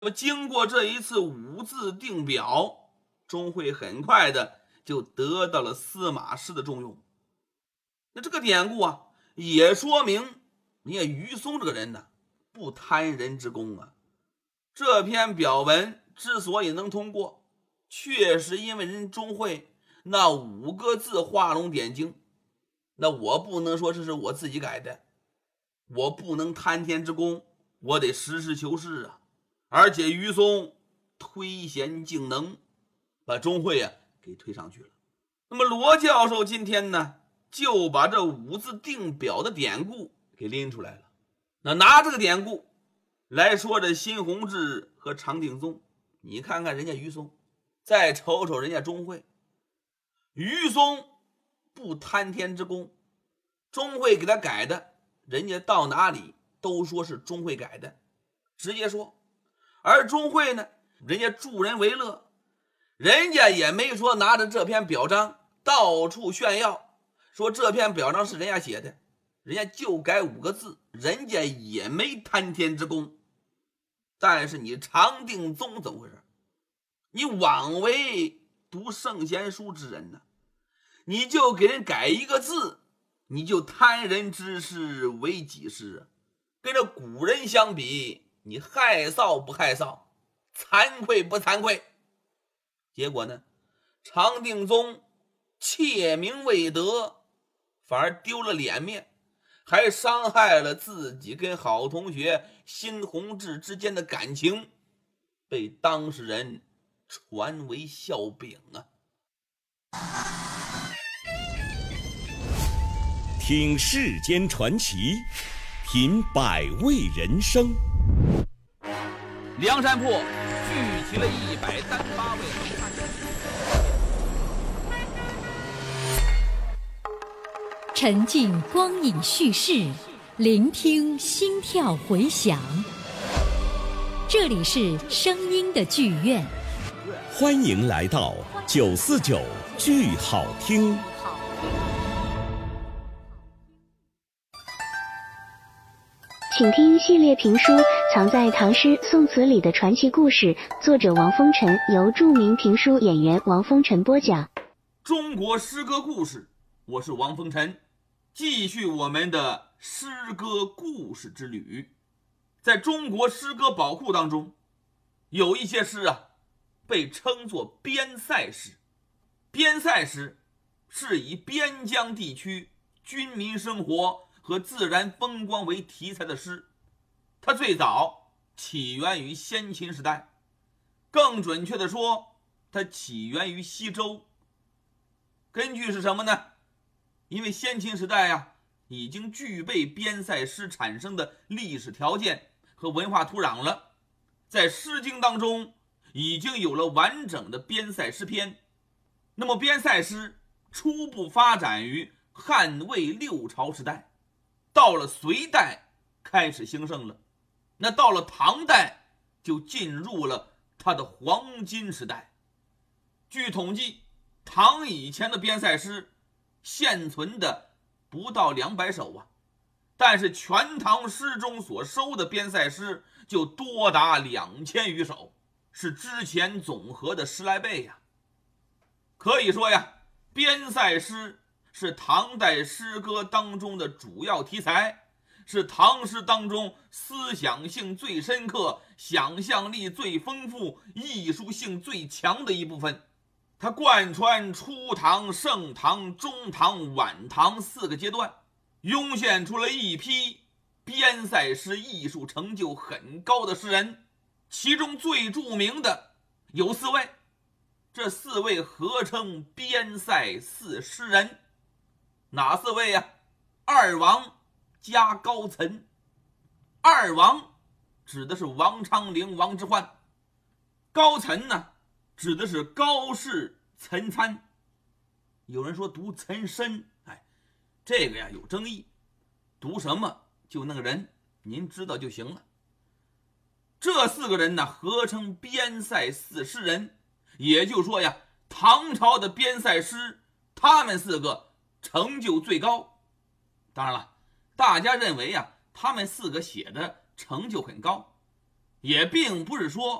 那么经过这一次五字定表，钟会很快的就得到了司马师的重用。那这个典故啊，也说明你看于松这个人呢，不贪人之功啊。这篇表文之所以能通过，确实因为人钟会那5个字画龙点睛。那我不能说这是我自己改的，我不能贪天之功，我得实事求是啊。而且于松推贤进能，把钟会啊给推上去了。那么罗教授今天呢，就把这五字定表的典故给拎出来了。那拿这个典故来说这辛弘志和常定宗，你看看人家于松，再瞅瞅人家钟会。于松不贪天之功，钟会给他改的，人家到哪里都说是钟会改的，直接说。而钟会呢，人家助人为乐，人家也没说拿着这篇表彰到处炫耀，说这篇表彰是人家写的，人家就改5个字，人家也没贪天之功。但是你常定宗怎么回事？你枉为读圣贤书之人呢，你就给人改1个字，你就贪人之事为己事啊！跟这古人相比，你害臊不害臊，惭愧不惭愧？结果呢，常定宗窃名未得，反而丢了脸面，还伤害了自己跟好同学辛弘志之间的感情，被当事人传为笑柄啊！ 听世间传奇，品百味人生。 梁山泊聚齐了138位好汉， 沉浸光影叙事，聆听心跳回响。这里是声音的剧院， 欢迎来到949剧好听。 请听系列评书《藏在唐诗宋词里的传奇故事》，作者王风尘，由著名评书演员王风尘播讲。 中国诗歌故事，我是王风尘，继续我们的诗歌故事之旅。在中国诗歌宝库当中，有一些诗啊，被称作边塞诗。边塞诗是以边疆地区军民生活和自然风光为题材的诗，它最早起源于先秦时代，更准确的说，它起源于西周。根据是什么呢？因为先秦时代啊，已经具备边塞诗产生的历史条件和文化土壤了，在《诗经》当中已经有了完整的边塞诗篇。那么边塞诗初步发展于汉魏6朝时代，到了隋代开始兴盛了，那到了唐代就进入了它的黄金时代。据统计，唐以前的边塞诗现存的不到200首啊，但是全唐诗中所收的边塞诗就多达2000余首，是之前总和的10来倍呀。可以说呀，边塞诗是唐代诗歌当中的主要题材，是唐诗当中思想性最深刻、想象力最丰富、艺术性最强的一部分。它贯穿初唐、盛唐、中唐、晚唐4个阶段，涌现出了一批边塞诗艺术成就很高的诗人，其中最著名的有4位，这4位合称边塞4诗人。哪4位啊？二王加高岑。二王指的是王昌龄、王之涣，高岑呢指的是高氏岑参。有人说读岑参，这个呀有争议，读什么就那个人，您知道就行了。这4个人呢合称边塞4诗人，也就是说呀，唐朝的边塞诗他们4个成就最高。当然了，大家认为啊，他们4个写的成就很高， 也并不是说